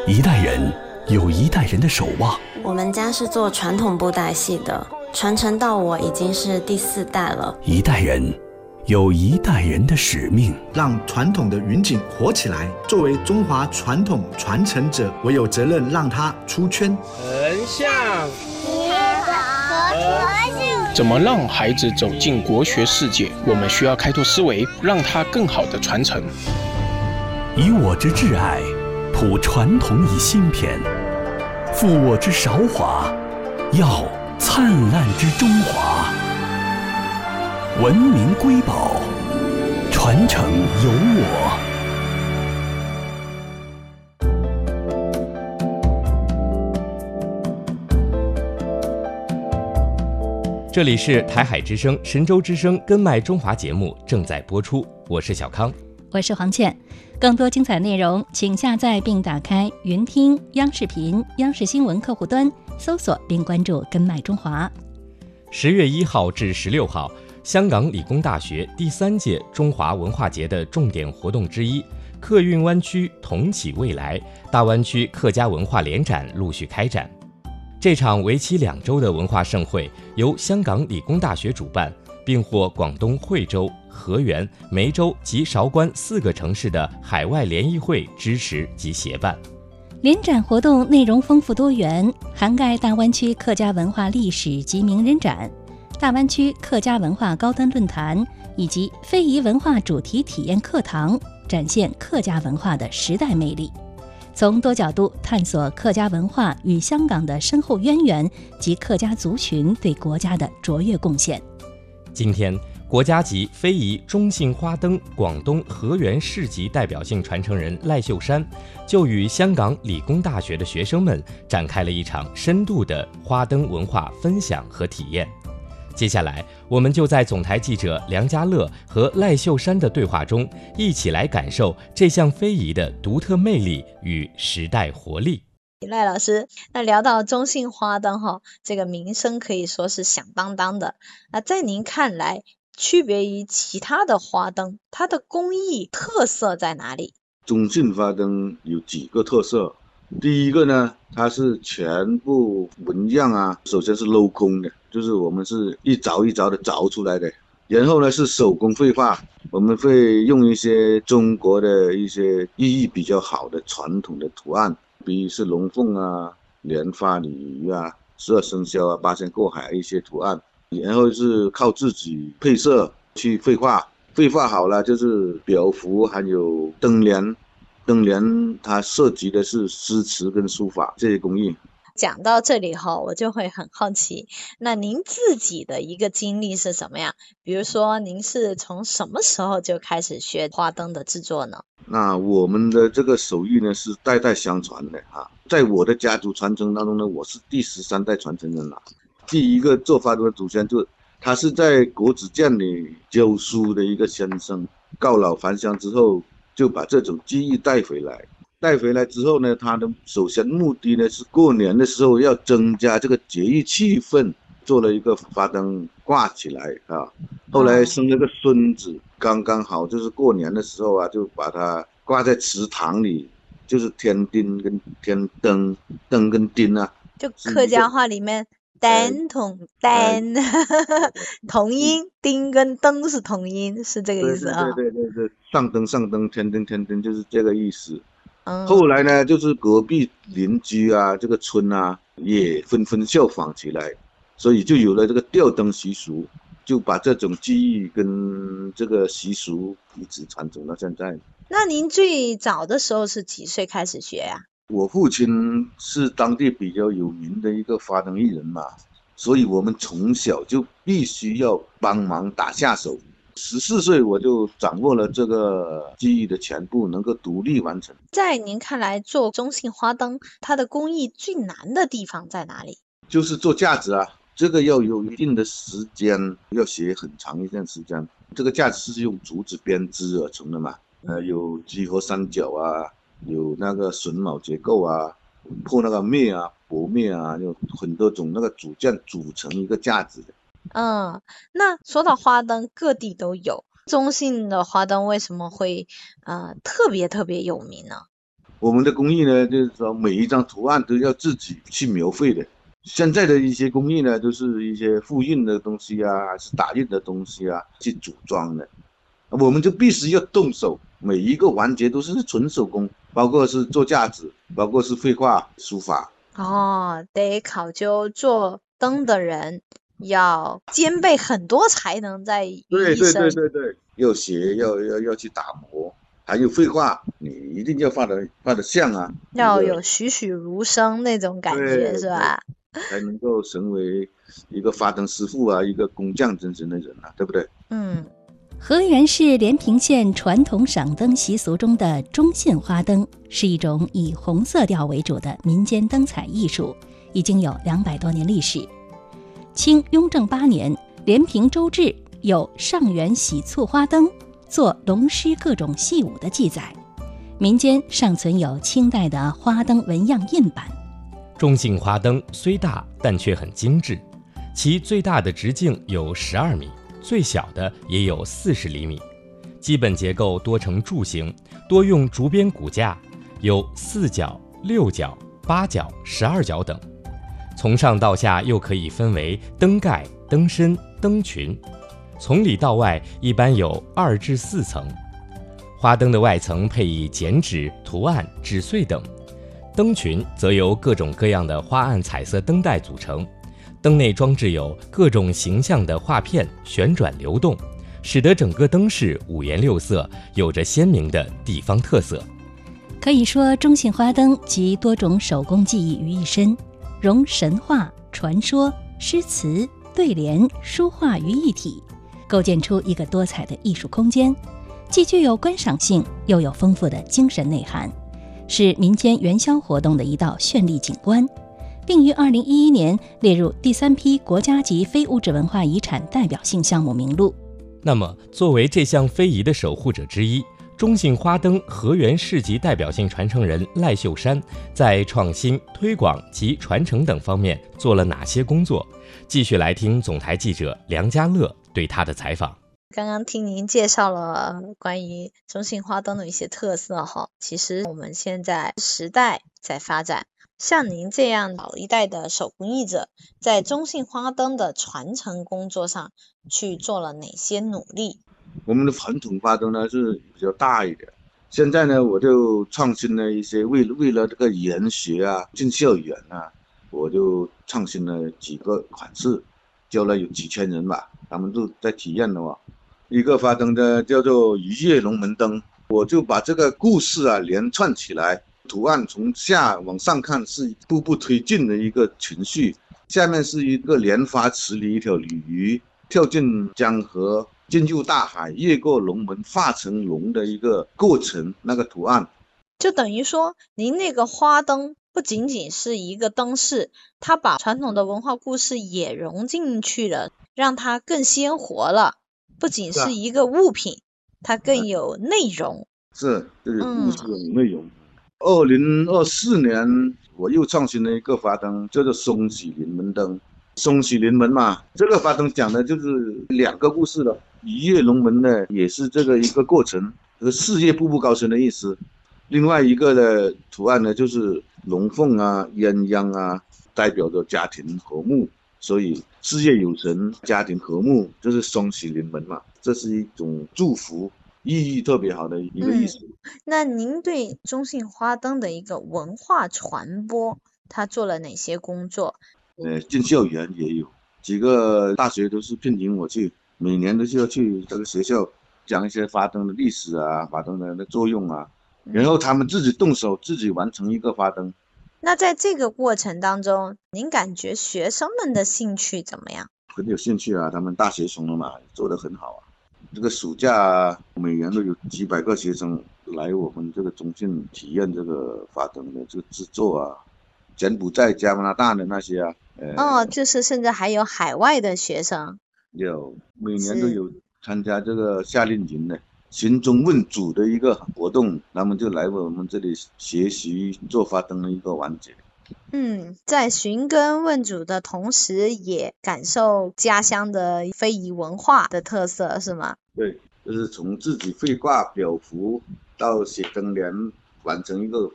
一代人有一代人的守望。 我们家是做传统布袋戏的，传承到我已经是第4代了。 一代人有一代人的使命， 让传统的云锦活起来。作为中华传统传承者，我有责任让它出圈。 横向结合和谐， 怎么让孩子走进国学世界？我们需要开拓思维，让他更好的传承。 以我之挚爱，谱传统以新篇，复我之韶华，耀灿烂之中华。文明瑰宝，传承由我。 这里是台海之声、神州之声根脉中华节目正在播出，我是小康， 我是黄倩。更多精彩内容，请下载并打开云听、央视频、央视新闻客户端，搜索并关注根脉中华。 10月1号至16号，香港理工大学第3届中华文化节的重点活动之一——客运湾区同启未来大湾区客家文化联展陆续开展。这场为期2周的文化盛会由香港理工大学主办，并获广东惠州、河源、梅州及韶关4个城市的海外联谊会支持及协办。 联展活动内容丰富多元，涵盖大湾区客家文化历史及名人展、大湾区客家文化高端论坛以及非遗文化主题体验课堂，展现客家文化的时代魅力，从多角度探索客家文化与香港的深厚渊源及客家族群对国家的卓越贡献。 今天，国家级非遗中信花灯广东河源市级代表性传承人赖秀山，就与香港理工大学的学生们展开了一场深度的花灯文化分享和体验。接下来，我们就在总台记者梁家乐和赖秀山的对话中，一起来感受这项非遗的独特魅力与时代活力。 赖老师，那聊到中信花灯这个名声可以说是响当当的。那在您看来，区别于其他的花灯，它的工艺特色在哪里？ 中信花灯有几个特色。第一个呢，它是全部纹样啊，首先是镂空的，就是我们是一凿一凿的凿出来的。然后呢是手工绘画，我们会用一些中国的一些意义比较好的传统的图案，比如是龙凤啊、莲花、鲤鱼啊、12生肖啊、八仙过海一些图案。然后是靠自己配色去绘画，绘画好了就是表符，还有灯联。灯联它涉及的是诗词跟书法这些工艺。 讲到这里我就会很好奇，那您自己的一个经历是什么样？比如说您是从什么时候就开始学花灯的制作呢？ 那我们的这个手艺呢是代代相传的在我的家族传承当中呢，我是第13代传承人了。第一个做花灯的祖先他是在国子监里教书的一个先生，告老还乡之后就把这种技艺带回来之后呢，他的首先目的呢是过年的时候要增加这个节日气氛，做了一个花灯挂起来后来生了个孙子，刚刚好就是过年的时候就把它挂在祠堂里，就是天丁跟天灯，灯跟丁就客家话里面单同单同音，丁跟灯是同音，是这个意思对，上灯上灯，天灯天灯，就是这个意思。后来呢，就是隔壁邻居这个村也纷纷效仿起来，所以就有了这个吊灯习俗，就把这种技艺跟这个习俗一直传承到现在。 那您最早的时候是几岁开始学呀？ 我父亲是当地比较有名的一个花灯艺人嘛，所以我们从小就必须要帮忙打下手。14岁我就掌握了这个技艺的全部，能够独立完成。 在您看来，做中信花灯它的工艺最难的地方在哪里？ 就是做架子这个要有一定的时间，要学很长一段时间。这个架子是用竹子编织而成的嘛，有几何三角有那个榫卯结构破那个篾薄篾有很多种那个组件组成一个架子的。 那说到花灯，各地都有，中信的花灯为什么会特别有名呢？ 我们的工艺呢，就是说每一张图案都要自己去描绘的。现在的一些工艺呢，都是一些复印的东西啊，还是打印的东西啊，去组装的。我们就必须要动手，每一个环节都是纯手工，包括是做架子，包括是绘画、书法。 得考究做灯的人要兼备很多才能在一身。 对，要学，要去打磨，还有绘画，你一定要画得像啊， 要有栩栩如生那种感觉，是吧？ 才能够成为一个发灯师傅啊，一个工匠精神的人啊，对不对？ 河源市连平县传统赏灯习俗中的中信花灯，是一种以红色调为主的民间灯彩艺术，已经有200多年历史。清雍正8年，连平州志有上元喜簇花灯，做龙狮各种戏舞的记载。民间尚存有清代的花灯纹样印版。 中信花灯虽大，但却很精致，其最大的直径有12米，最小的也有40厘米。基本结构多呈柱形，多用竹编骨架，有4角、6角、8角、12角等。从上到下又可以分为灯盖、灯身、灯群，从里到外一般有2至4层。花灯的外层配以剪纸、图案、纸碎等，灯群则由各种各样的花案彩色灯带组成，灯内装置有各种形象的画片，旋转流动，使得整个灯饰五颜六色，有着鲜明的地方特色。 可以说，中信花灯集多种手工技艺于一身，融神话、传说、诗词、对联、书画于一体，构建出一个多彩的艺术空间，既具有观赏性，又有丰富的精神内涵，是民间元宵活动的一道绚丽景观，并于2011年列入第3批国家级非物质文化遗产代表性项目名录。 那么，作为这项非遗的守护者之一，中信花灯河源市级代表性传承人赖秀山在创新、推广及传承等方面做了哪些工作？继续来听总台记者梁家乐对他的采访。 刚刚听您介绍了关于中信花灯的一些特色哈，其实我们现在时代在发展，像您这样老一代的手工艺者，在中信花灯的传承工作上去做了哪些努力？ 我们的传统花灯呢是比较大一点，现在呢我就创新了一些，为了这个研学啊、进校园啊，我就创新了几个款式，教了有几千人吧，他们都在体验的话。一个花灯呢叫做一夜龙门灯，我就把这个故事啊连串起来，图案从下往上看是步步推进的一个情绪，下面是一个莲花池里一条鲤鱼跳进江河，进入大海，越过龙门化成龙的一个过程，那个图案。 就等于说您那个花灯不仅仅是一个灯饰，它把传统的文化故事也融进去了，让它更鲜活了，不仅是一个物品，它更有内容。 是，这个故事有内容。2024年我又创新了一个花灯，叫做松喜临门灯。松喜临门嘛，这个花灯讲的就是2个故事了。一夜龙门呢，也是这个一个过程，这个事业步步高升的意思。另外一个的图案呢，就是龙凤啊、鸳鸯啊，代表着家庭和睦，所以事业有成、家庭和睦，就是松喜临门嘛，这是一种祝福，意义特别好的一个意思。 那您对中信花灯的一个文化传播，他做了哪些工作？ 进校园也有几个大学都是聘请我去，每年都需要去这个学校讲一些花灯的历史啊、花灯的作用啊，然后他们自己动手，自己完成一个花灯。 那在这个过程当中，您感觉学生们的兴趣怎么样？ 很有兴趣啊，他们大学生了嘛，做得很好啊。这个暑假每年都有几百个学生来我们这个中信体验这个花灯的这个制作啊，柬埔寨、加拿大的那些啊， 就是甚至还有海外的学生， 有每年都有参加这个夏令营的寻宗问祖的一个活动，他们就来我们这里学习做花灯的一个环节。 在寻根问祖的同时，也感受家乡的非遗文化的特色，是吗？ 对，就是从自己绘画、裱符到写灯联，完成一个